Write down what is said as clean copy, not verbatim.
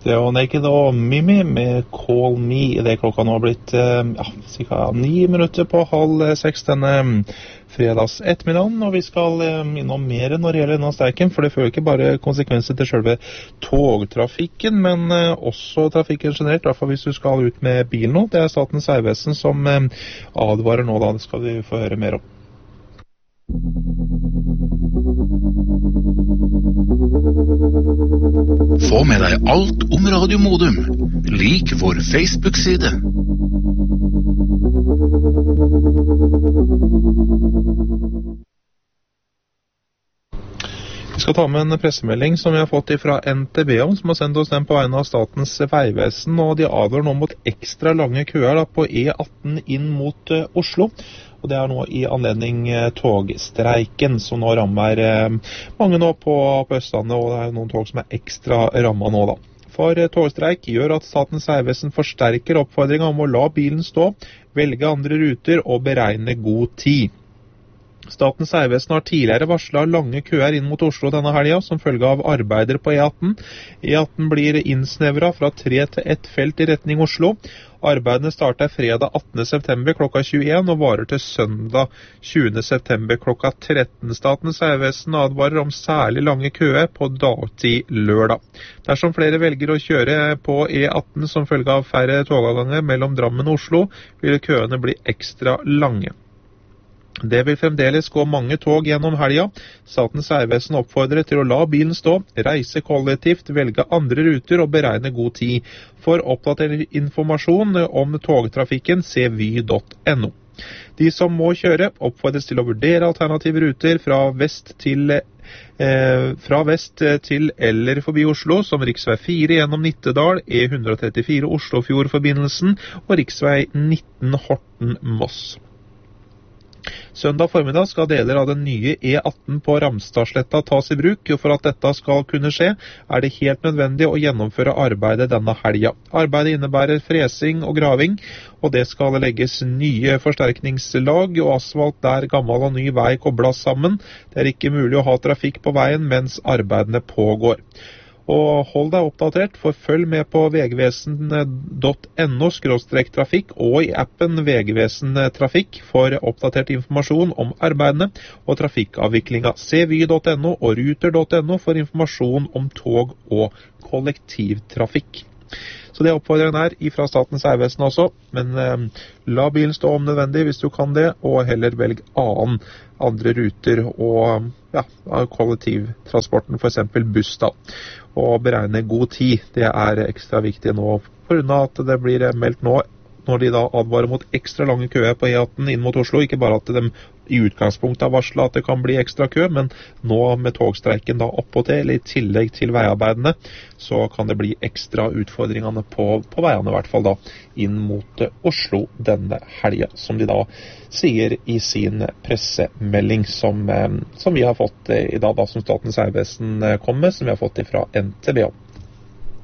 Det var Naked og Mimi med Call Me. Det klokka nå har blitt cirka 9 minutter på 5:30 denne fredags ettermiddagen, og vi skal innom mer når det gjelder denne streiken, for det fører ikke bare konsekvenser til selve togtrafikken, men også trafikken generelt, i hvert fall hvis du skal ut med bil nå. Det er Statens vegvesen som advarer nå, da. Det skal vi få høre mer om. Få med deg alt om Radio Modum. Lik vår Facebook-side. Vi skal ta med en pressemelding som vi har fått fra NTB som har sendt oss den på vegne av Statens vegvesen, og de advarer nå mot ekstra lange køer på E18 inn mot Oslo. Og det er nå i anledning togstreiken som nå rammer mange nå på Østlandet, og det er noen tog som er ekstra rammet nå da. For togstreik gjør at Statens vegvesen forsterker oppfordringen om å la bilen stå, velge andre ruter og beregne god tid. Statens vegvesen har tidligere varslet lange køer inn mot Oslo denne helga som følge av arbeider på E18. E18 blir innsnevret fra 3 til 1 felt i retning Oslo. Arbeidene starter fredag 18. september klokka 21 og varer til søndag 20. september klokka 13. Statens vegvesen advarer om særlig lange køer på dagtid lørdag. Dersom flere velger å kjøre på E18 som følge av færre togavganger mellom Drammen og Oslo, vil køene bli ekstra lange. Det vil fremdeles gå mange tog gjennom helga. Statens vegvesen oppfordrer til å la bilen stå, reise kollektivt, velge andre ruter og beregne god tid. For oppdatert informasjon om togtrafikken, se vy.no. De som må kjøre, oppfordres til å vurdere alternative ruter fra vest til eller forbi Oslo, som riksvei 4 gjennom Nittedal, E134 Oslofjordforbindelsen og riksvei 19 Horten-Moss. Søndag formiddag skal deler av den nye E18 på Ramstadsletta tas i bruk, og for at dette skal kunne skje, er det helt nødvendig å gjennomføre arbeidet denne helga. Arbeidet innebærer fresing og graving, og det skal legges nye forsterkningslag og asfalt der gammel og ny vei koblet sammen. Det er ikke mulig å ha trafikk på veien mens arbeidene pågår. Og hold deg oppdatert, for følg med på vegvesen.no/trafikk og i appen Vegvesen Trafikk for oppdatert informasjon om arbeidene og trafikkavviklinga. Se vy.no og ruter.no for informasjon om tog og kollektivtrafikk. Så det oppfordringen er fra Statens vegvesen også, men la bilen stå om nødvendig hvis du kan det, og heller velg andre ruter og kollektivtransporten, for eksempel buss da. Og beregne god tid, det er ekstra viktig nå, på grunn av at det blir meldt nå, når de da advarer mot ekstra lange køer på E18 inn mot Oslo. Ikke bare at de i utgangspunktet har varslet at det kan bli ekstra kø, men nå med togstreiken da oppå til, eller i tillegg til veiarbeidene, så kan det bli ekstra utfordringene på veiene, i hvert fall da, inn mot Oslo denne helga, som de da sier i sin pressemelding som vi har fått i dag, da, som Statens vegvesen kom med, som vi har fått fra NTB.